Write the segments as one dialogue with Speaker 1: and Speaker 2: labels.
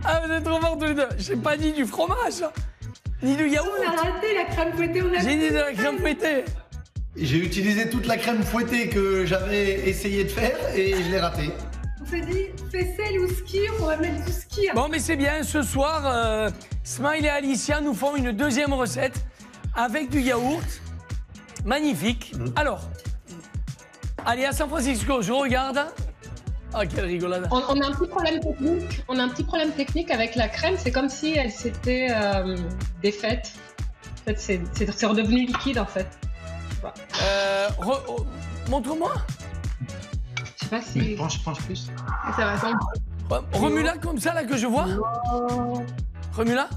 Speaker 1: Ah, vous êtes trop forts tous les deux. J'ai pas dit du fromage, ni du yaourt.
Speaker 2: On a raté la crème fouettée, on a
Speaker 1: J'ai dit de la crème fouettée.
Speaker 3: J'ai utilisé toute la crème fouettée que j'avais essayé de faire et je l'ai ratée.
Speaker 2: On s'est dit, faisselle ou ski, on va mettre du ski.
Speaker 1: Bon, mais c'est bien. Ce soir, Smile et Alicia nous font une deuxième recette avec du yaourt. Magnifique. Alors, allez, à San Francisco, je regarde. Ah, quelle rigolade.
Speaker 4: On a un petit problème technique. On a un petit problème technique avec la crème. C'est comme si elle s'était défaite. En fait, c'est redevenu liquide, en fait.
Speaker 1: Montre-moi.
Speaker 4: Je sais pas si...
Speaker 5: Penche plus.
Speaker 4: Ça va attendre.
Speaker 1: Remue-la comme ça, là, que je vois. Remue-la.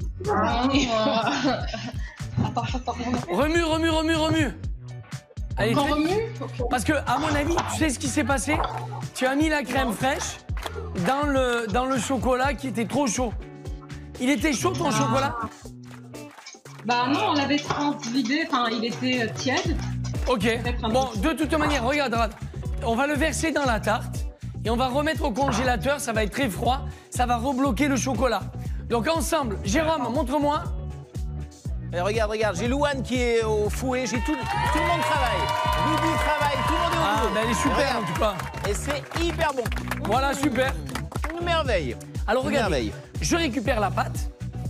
Speaker 4: Attends.
Speaker 1: Remue. Allez,
Speaker 4: Encore remue?
Speaker 1: Parce que, à mon avis, tu sais ce qui s'est passé? Tu as mis la crème fraîche dans le chocolat qui était trop chaud. Il était chaud, ton chocolat?
Speaker 4: Bah non, on l'avait vidé, enfin, il était tiède.
Speaker 1: Ok. Bon, de toute manière, regarde, on va le verser dans la tarte et on va remettre au congélateur. Ça va être très froid. Ça va rebloquer le chocolat. Donc, ensemble, Jérôme, montre-moi.
Speaker 6: Et regarde, j'ai Louane qui est au fouet, j'ai tout le monde travaille. Bibi travaille, tout le monde est au fouet.
Speaker 1: Ben elle est super
Speaker 6: regarde.
Speaker 1: en tout cas.
Speaker 6: Et c'est hyper bon.
Speaker 1: Voilà, super.
Speaker 6: Une merveille.
Speaker 1: Alors
Speaker 6: Une
Speaker 1: regardez,
Speaker 6: merveille.
Speaker 1: je récupère la pâte.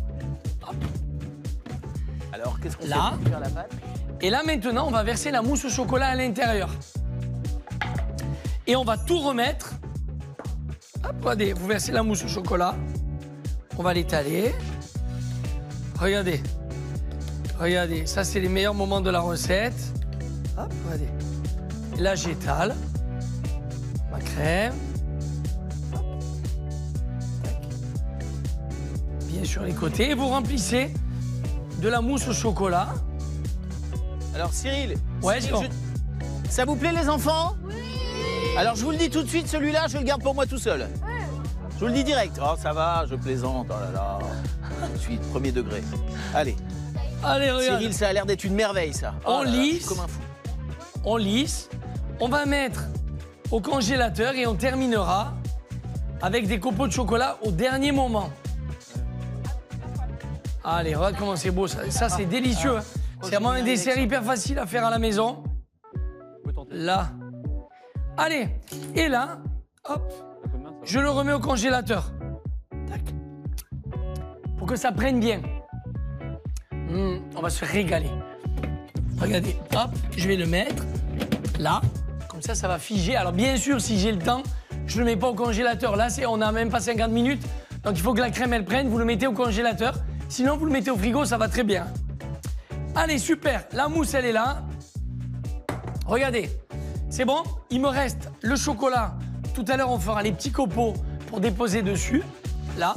Speaker 6: Alors, qu'est-ce qu'on fait
Speaker 1: Là.
Speaker 6: pour faire la pâte?
Speaker 1: Et là maintenant, on va verser la mousse au chocolat à l'intérieur. Et on va tout remettre. Hop, regardez, vous versez la mousse au chocolat. On va l'étaler. Regardez. Regardez, ça c'est les meilleurs moments de la recette. Hop, regardez. Et là, j'étale ma crème. Hop. Tac. Bien sur les côtés. Et vous remplissez de la mousse au chocolat.
Speaker 6: Alors, Cyril,
Speaker 1: Ouais,
Speaker 6: ça vous plaît, les enfants? Oui. Alors, je vous le dis tout de suite, celui-là, je le garde pour moi tout seul. Je vous le dis direct. Oh, ça va, je plaisante. Oh là là. Tout de suite, premier degré. Allez.
Speaker 1: Allez, regarde.
Speaker 6: Cyril, ça a l'air d'être une merveille, ça.
Speaker 1: On
Speaker 6: Oh là là,
Speaker 1: lisse.
Speaker 6: je suis comme un fou.
Speaker 1: On lisse. On va mettre au congélateur et on terminera avec des copeaux de chocolat au dernier moment. Allez, regarde comment c'est beau. Ça c'est délicieux. C'est vraiment un dessert hyper facile à faire à la maison. Là. Allez. Et là, hop, je le remets au congélateur. Tac. Pour que ça prenne bien. On va se régaler. Regardez, hop, je vais le mettre là. Comme ça, ça va figer. Alors bien sûr, si j'ai le temps, je le mets pas au congélateur. Là, on n'a même pas 50 minutes. Donc il faut que la crème, elle prenne. Vous le mettez au congélateur. Sinon, vous le mettez au frigo, ça va très bien. Allez, super. La mousse, elle est là. Regardez. C'est bon? Il me reste le chocolat. Tout à l'heure, on fera les petits copeaux pour déposer dessus. Là.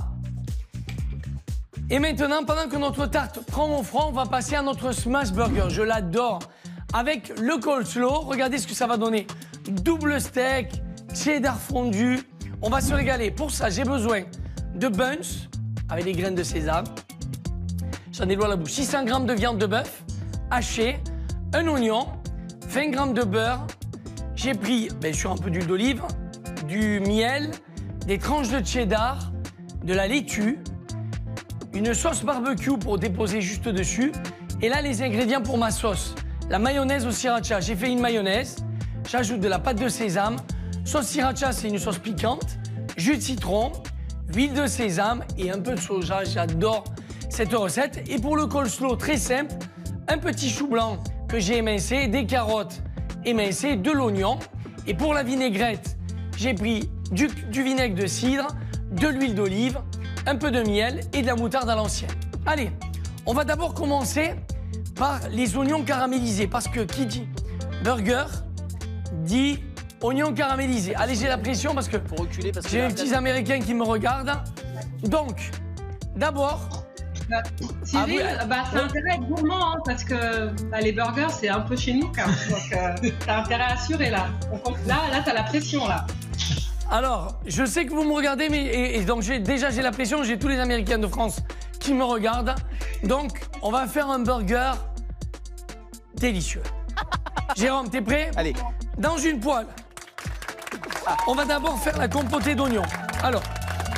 Speaker 1: Et maintenant, pendant que notre tarte prend au froid, on va passer à notre smash burger. Je l'adore. Avec le coleslaw, regardez ce que ça va donner. Double steak, cheddar fondu. On va se régaler. Pour ça, j'ai besoin de buns avec des graines de sésame. J'en ai loin la bouche. 600 g de viande de bœuf hachée, un oignon, 20 g de beurre. J'ai pris, bien sûr, un peu d'huile d'olive, du miel, des tranches de cheddar, de la laitue, une sauce barbecue pour déposer juste dessus. Et là, les ingrédients pour ma sauce. La mayonnaise au sriracha. J'ai fait une mayonnaise. J'ajoute de la pâte de sésame. Sauce sriracha, c'est une sauce piquante. Jus de citron, huile de sésame et un peu de soja. J'adore cette recette. Et pour le coleslaw, très simple, un petit chou blanc que j'ai émincé, des carottes émincées, de l'oignon. Et pour la vinaigrette, j'ai pris du vinaigre de cidre, de l'huile d'olive, un peu de miel et de la moutarde à l'ancienne. Allez, on va d'abord commencer par les oignons caramélisés. Parce que qui dit burger dit oignons caramélisés. Allez, j'ai la pression parce que j'ai les petits Américains qui me regardent. Donc, d'abord...
Speaker 4: Cyril, c'est intérêt à être gourmand, hein, parce que les burgers, c'est un peu chez nous, quand même. Donc, t'as intérêt à assurer, là. Donc, là, t'as la pression, là.
Speaker 1: Alors, je sais que vous me regardez, mais et donc j'ai la pression, j'ai tous les Américains de France qui me regardent. Donc, on va faire un burger délicieux. Jérôme, t'es prêt?
Speaker 6: Allez.
Speaker 1: Dans une poêle, on va d'abord faire la compotée d'oignons. Alors,